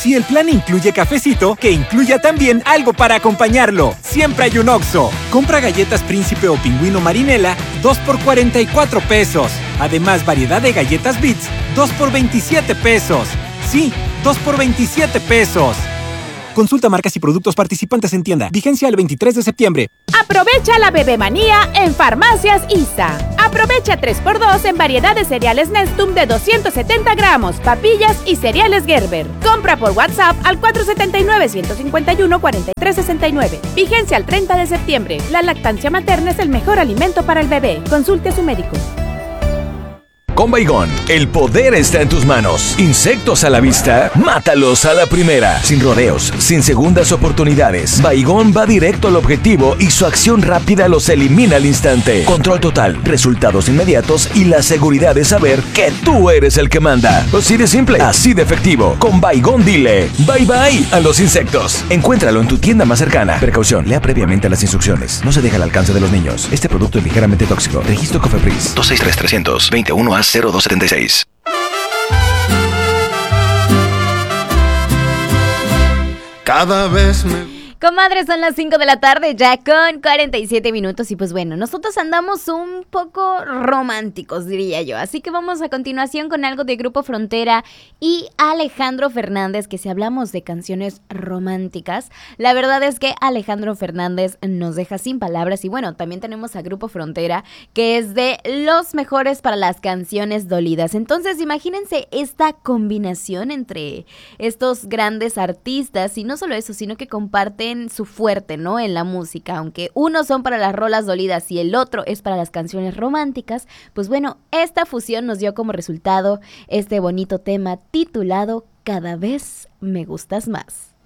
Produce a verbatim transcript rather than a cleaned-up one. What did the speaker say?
Si el plan incluye cafecito, que incluya también algo para acompañarlo. Siempre hay un Oxxo. Compra galletas Príncipe o Pingüino Marinela, dos por cuarenta y cuatro pesos. Además, variedad de galletas Bits, dos por veintisiete pesos. Sí, dos por veintisiete pesos. Consulta marcas y productos participantes en tienda. Vigencia el veintitrés de septiembre. Aprovecha la bebemanía en Farmacias I S A. Aprovecha tres por dos en variedad de cereales Nestum de doscientos setenta gramos, papillas y cereales Gerber. Compra por WhatsApp al cuatro siete nueve, uno cinco uno, cuatro tres seis nueve. Vigencia al treinta de septiembre. La lactancia materna es el mejor alimento para el bebé. Consulte a su médico. Con Baygon, el poder está en tus manos. Insectos a la vista, mátalos a la primera. Sin rodeos, sin segundas oportunidades. Baygon va directo al objetivo y su acción rápida los elimina al instante. Control total, resultados inmediatos y la seguridad de saber que tú eres el que manda. Así de simple, así de efectivo. Con Baygon dile bye bye a los insectos. Encuéntralo en tu tienda más cercana. Precaución, lea previamente las instrucciones. No se deja al alcance de los niños. Este producto es ligeramente tóxico. Registro Cofepris. dos seis tres, tres cero cero, veintiuno A cero dos siete seis. Cada vez me... Comadres, son las cinco de la tarde, ya con cuarenta y siete minutos. Y pues bueno, nosotros andamos un poco románticos, diría yo. Así que vamos a continuación con algo de Grupo Frontera y Alejandro Fernández, que si hablamos de canciones románticas, la verdad es que Alejandro Fernández nos deja sin palabras. Y bueno, también tenemos a Grupo Frontera, que es de los mejores para las canciones dolidas. Entonces, imagínense esta combinación entre estos grandes artistas. Y no solo eso, sino que comparten su fuerte, ¿no? En la música, aunque unos son para las rolas dolidas y el otro es para las canciones románticas, pues bueno, esta fusión nos dio como resultado este bonito tema titulado Cada vez me gustas más.